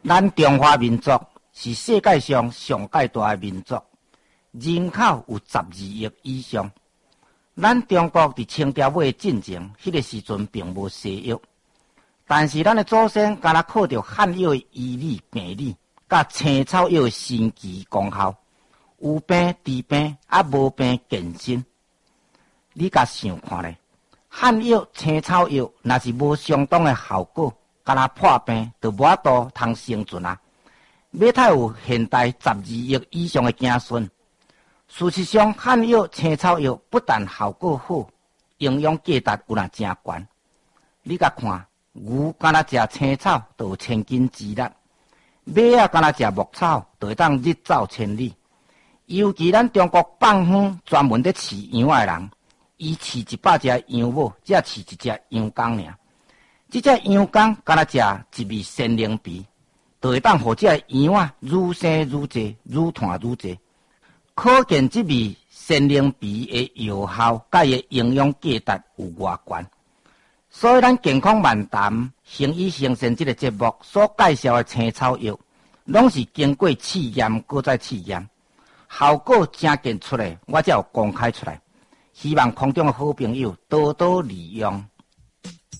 咱中华民族是世界上上界大的民族，人口有12亿以上。咱中国伫清朝尾进前，迄个时阵并无西药，但是咱的祖先敢若靠着汉药的医理病理，甲青草药的神奇功效，有病治病，无病健身。你甲想看咧，汉药、青草药若是无相当的效果，敢若破病就无法度通生存啊！要太有现代12亿以上的子孙。事实上，汉药、青草药不但效果好，营养价值有若真悬。你甲看，牛敢若食青草就有1000斤之力，马啊敢若食牧草就会当日走千里。尤其咱中国放远专门咧饲羊的人，伊饲100只羊母，只饲1只羊公尔。这只羊公敢若食一味鲜灵皮，就会当互这羊啊愈生愈济，愈团愈济。可见这味鲜灵皮的药效甲伊的营养价值有偌悬。所以咱健康漫谈生医生鲜这个节目所介绍的青草药，拢是经过试验，搁再试验，效果真见出来，我才有公开出来。希望空中的好朋友多多利用。